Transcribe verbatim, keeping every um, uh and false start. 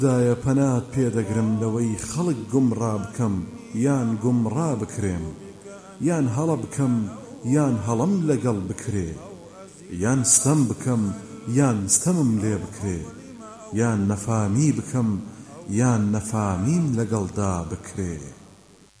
دایە پەنات پێدەگرم لەوەی خەڵک گومڕا بکەم یان گومڕا بکرێم، یان هەڵە بکەم یان هەڵەم لەگەڵ بکرێ، یان ستەم بکەم یان ستەمم لێ بکرێ، یان نەفامی بکەم یان نەفامیم لەگەڵدا بکرێ.